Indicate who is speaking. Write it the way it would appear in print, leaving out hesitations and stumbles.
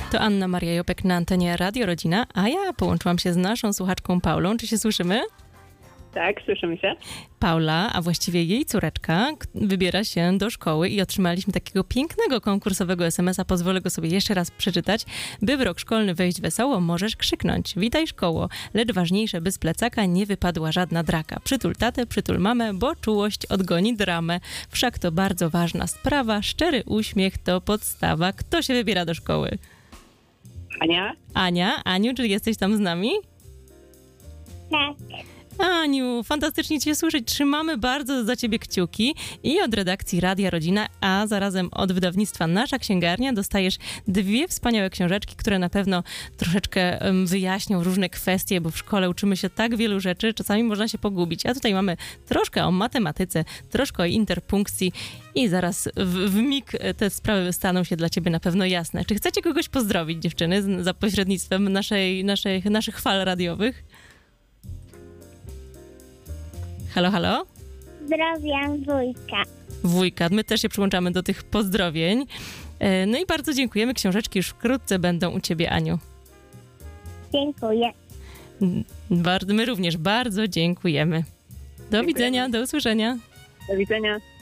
Speaker 1: To Anna Maria Jopek na antenie Radio Rodzina, a ja połączyłam się z naszą słuchaczką Paulą. Czy się słyszymy?
Speaker 2: Tak, słyszymy się.
Speaker 1: Paula, a właściwie jej córeczka, wybiera się do szkoły i otrzymaliśmy takiego pięknego konkursowego SMS-a. Pozwolę go sobie jeszcze raz przeczytać. By w rok szkolny wejść wesoło, możesz krzyknąć: witaj szkoło, lecz ważniejsze, by z plecaka nie wypadła żadna draka. Przytul tatę, przytul mamę, bo czułość odgoni dramę. Wszak to bardzo ważna sprawa, szczery uśmiech to podstawa. Kto się wybiera do szkoły?
Speaker 2: Ania?
Speaker 1: Ania, Aniu, czy jesteś tam z nami?
Speaker 3: Tak.
Speaker 1: Aniu, fantastycznie Cię słyszeć. Trzymamy bardzo za Ciebie kciuki i od redakcji Radia Rodzina, a zarazem od wydawnictwa Nasza Księgarnia dostajesz 2 wspaniałe książeczki, które na pewno troszeczkę wyjaśnią różne kwestie, bo w szkole uczymy się tak wielu rzeczy, czasami można się pogubić. A tutaj mamy troszkę o matematyce, troszkę o interpunkcji i zaraz w mig te sprawy staną się dla Ciebie na pewno jasne. Czy chcecie kogoś pozdrowić, dziewczyny, za pośrednictwem naszych fal radiowych? Halo, halo?
Speaker 3: Pozdrawiam wujka.
Speaker 1: Wujka. My też się przyłączamy do tych pozdrowień. No i bardzo dziękujemy. Książeczki już wkrótce będą u Ciebie, Aniu.
Speaker 3: Dziękuję.
Speaker 1: My również bardzo dziękujemy. Do widzenia, do usłyszenia.
Speaker 2: Do widzenia.